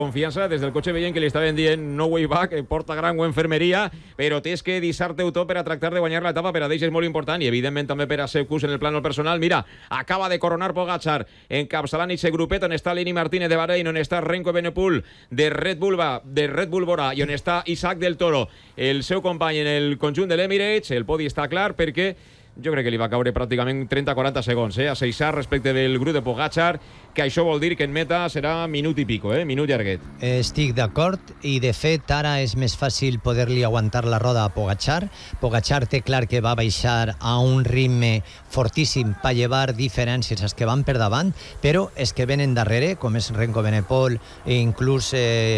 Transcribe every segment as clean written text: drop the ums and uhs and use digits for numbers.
Confiança, des del cotxe veient que li estaven dient no way back, porta gran o infermeria, però tens que deixar-te-ho tot per a tractar de guanyar l'etapa, per a d'ells és molt important i evidentment també per a Secus en el plano personal. Mira, acaba de coronar Pogačar encapçalant aquest grupet on està Lenny Martínez de Bahrein, on està Remco Evenepoel de Red Bull Bora i on està Isaac del Toro, el seu company en el conjunt de l'Emirates. El podi està clar perquè jo crec que li va caure pràcticament 30-40 segons a Seissar respecte del grup de Pogačar, que això vol dir que en meta serà minut i pico, minut llarguet. Estic d'acord i de fet ara és més fàcil poder-li aguantar la roda a Pogačar. Pogačar té clar que va baixar a un ritme fortíssim per llevar diferències als que van per davant, però és que venen darrere, com és Remco Evenepoel e inclús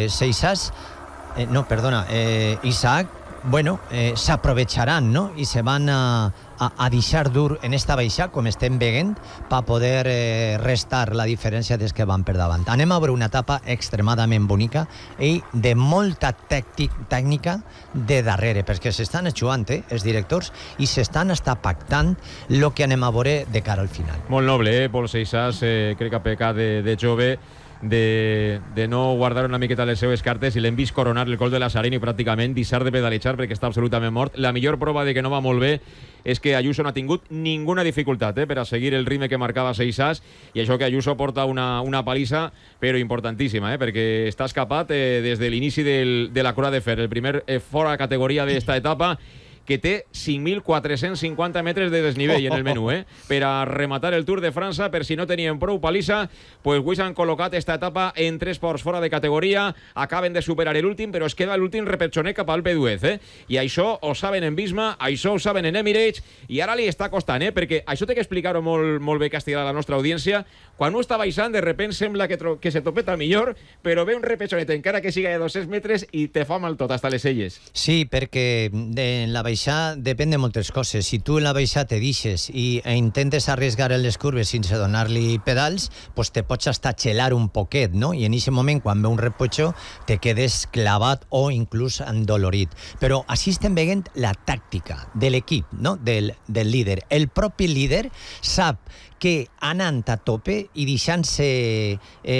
Isaac, s'aprovecharan, no? I se van a deixar dur en esta baixa, com estem veient, per poder restar la diferència des que van per davant. Anem a veure una etapa extremadament bonica i de molta tècnica de darrere, perquè s'estan ajudant els directors i s'estan hasta pactant el que anem a veure de cara al final. Molt noble, Pol Seissas, crec que ha pecat de jove, de no guardar una miqueta les seues cartes, i l'hem vist coronar el col de la Sarina i pràcticament deixar de pedalejar perquè està absolutament mort. La millor prova de que no va molt bé és que Ayuso no ha tingut ninguna dificultat per a seguir el ritme que marcava Seissas, i això que Ayuso porta una palissa però importantíssima, perquè està escapat des de l'inici de la Croix de Fer, el primer fora de categoria d'esta etapa, que té 5.450 metres de desnivell en el menú, per a rematar el Tour de França. Per si no tenien prou palissa, pues avui s'han col·locat esta etapa en 3 ports fora de categoria, acaben de superar l'últim, però es queda l'últim repetxonet cap al P10, i això ho saben en Visma, això ho saben en Emirates, i ara li està costant, perquè això té que explicar-ho molt bé, castigar a la nostra audiència. Quan un està baixant, de repent sembla que se topeta millor, però ve un repetxonet, encara que siga de 200 metres, i te fa mal tot, hasta les celles. Sí, perquè en la baixar depèn de moltes coses. Si tu en la baixar te deixes i intentes arriesgar en les curves sense donar-li pedals, pues te pots hasta xelar un poquet, no? I en aquest moment, quan ve un repotxó, te quedes clavat o inclús endolorit. Però així estem veient la tàctica de l'equip, no? Del líder. El propi líder sap que anant a tope i deixant-se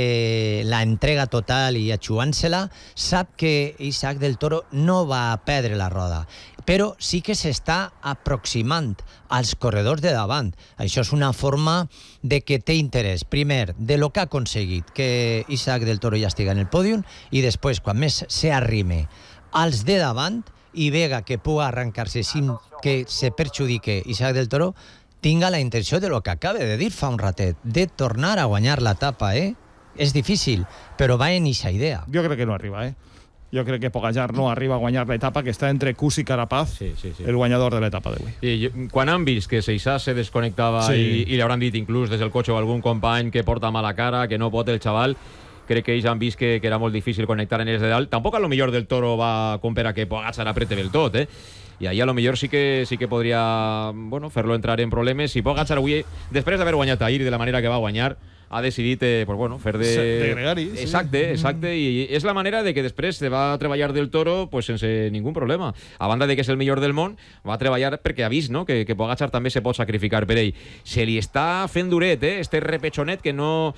la entrega total i ajugant-se-la, sap que Isaac del Toro no va a perdre la roda, però sí que s'està aproximant als corredors de davant. Això és una forma de que té interès, primer, de lo que ha aconseguit, que Isaac del Toro ja estigui en el pòdium, i després, quan més s'arrime als de davant i vega que pugui arrencar-se sin que se perjudique Isaac del Toro, tinga la intenció de lo que acaba de dir fa un ratet, de tornar a guanyar l'etapa, És difícil, però va en eixa idea. Jo crec que no arriba, Jo crec que Pogačar no arriba a guanyar l'etapa, que està entre Kuss i Carapaz, sí. el guanyador de l'etapa d'avui. I quan han vist que Seissas se desconnectava i li hauran dit inclús des del cotxe o algun company que porta mala cara, que no pot el xaval, crec que ells han vist que era molt difícil connectar en els de dalt. Tampoc a lo millor del Toro va com per a que Pogačar aprete del tot, i ahir a lo millor sí que podria fer-lo entrar en problemes. Si Pogačar avui, després d'haver guanyat ahir de la manera que va guanyar, ha decidit fer de gregari. Exacte, i és la manera de que després se va treballar del Toro sense ningú problema. A banda de que és el millor del món, va treballar perquè ha vist que Pogačar també se pot sacrificar per ell. Se li està fent duret, este repetxonet que no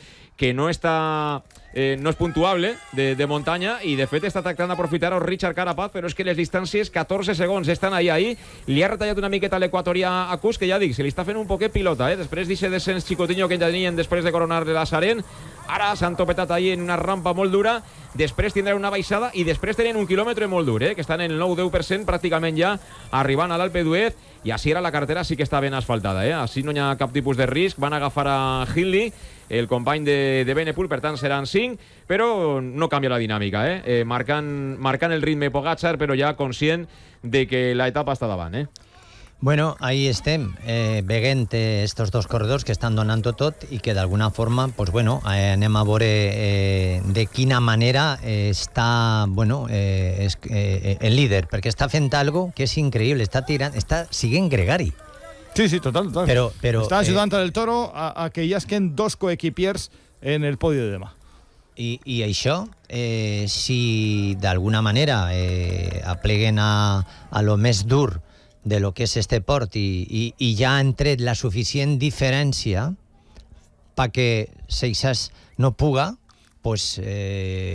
està... no és puntuable de muntanya, i de fet està tractant d'aprofitar el Richard Carapaz, però és que les distàncies 14 segons estan ahí. Li ha retallat una miqueta l'equatorià a Kuss, que ja dic, se li està fent un poquet pilota, després d'aquest descens xicotinho que ja tenien després de coronar de la Sarén. Ara s'han topetat ahí en una rampa molt dura, després tindran una baixada i després tenen un quilòmetre molt dur, que estan en el 9-10% pràcticament ja arribant a l'Alpe d'Huez, i així era la carretera, sí que està ben asfaltada, així no hi ha cap tipus de risc. Van agafar a Hindley, el company de Evenepoel, per tant seran 5, però no canvia la dinàmica, marcant el ritme Pogačar, però ja conscient de que l'etapa està davant, Bueno, ahí estem, veient estos dos corredors que estan donant tot i que d'alguna forma, anem a veure de quina manera està, el líder, perquè està fent algo que és increïble, està siguent gregari. Sí, total. Però està ajudant al Toro a que ja es queden dos coequipiers en el podi de demà. I això, si d'alguna manera apleguen a lo més dur de lo que és este port i ja han tret la suficient diferència perquè Seissas no puga, pues